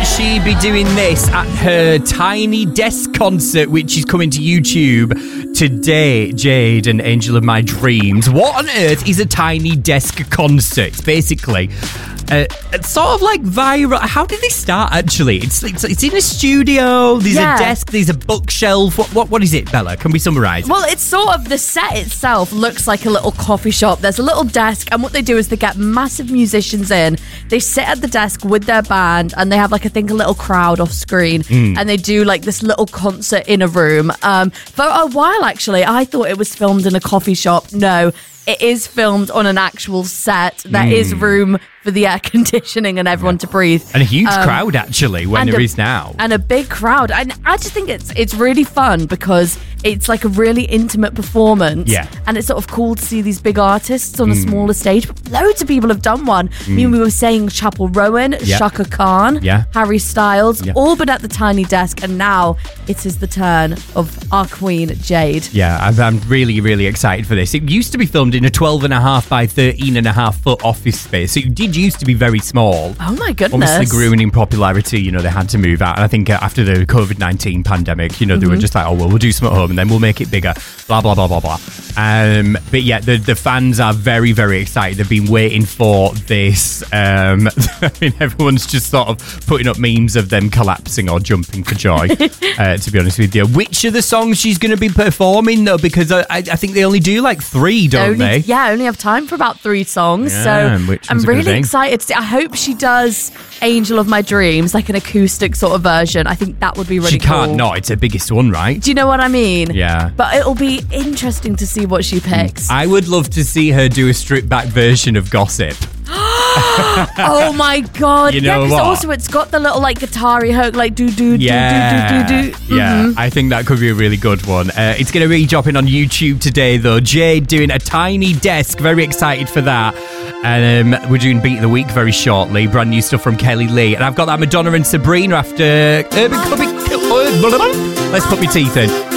she'd be doing this at her Tiny Desk concert, which is coming to YouTube today, Jade and Angel of My Dreams. What on earth is a Tiny Desk concert? It's basically it's sort of like viral. How did they start, actually? It's in a studio. There's a desk. There's a bookshelf. What is it, Bella? Can we summarise? Well, it's sort of, the set itself looks like a little coffee shop. There's a little desk, and what they do is they get massive musicians in. They sit at the desk with their band, and they have, like, I think, a little crowd off screen, and they do, like, this little concert in a room. For a while, actually, I thought it was filmed in a coffee shop. No, it is filmed on an actual set. There is room for the air conditioning and everyone to breathe. And a huge crowd, actually, when there is now. And a big crowd. And I just think it's really fun because it's like a really intimate performance. Yeah. And it's sort of cool to see these big artists on a smaller stage. But loads of people have done one. I mean, we were saying Chappell Rowan, Shaka Khan, Harry Styles, all but at the Tiny Desk. And now it is the turn of our queen, Jade. Yeah, I'm really, really excited for this. It used to be filmed in a 12.5 by 13.5 foot office space. So it did used to be very small. Oh my goodness. Obviously grew in popularity, they had to move out. And I think after the COVID-19 pandemic, they were just like, oh, well, we'll do some at home and then we'll make it bigger. Blah, blah, blah, blah, blah. But yeah, the fans are very, very excited. They've been waiting for this. I mean, everyone's just sort of putting up memes of them collapsing or jumping for joy, to be honest with you. Which of the songs she's going to be performing, though? Because I think they only do like 3, don't they? Yeah, only have time for about 3 songs. Yeah, so I'm really excited to see. I hope she does Angel of My Dreams, like an acoustic sort of version. I think that would be really cool. She can't not. It's her biggest one, right? Do you know what I mean? Yeah. But it'll be interesting to see what she picks. I would love to see her do a stripped back version of Gossip. Oh my god! You know because what? Also it's got the little like guitar-y hook, like do. Yeah, I think that could be a really good one. It's going to be dropping on YouTube today, though. Jade doing a Tiny Desk. Very excited for that. And we're doing Beat of the Week very shortly. Brand new stuff from Kelly Lee, and I've got that Madonna and Sabrina after Urban Clubbing. Let's put my teeth in.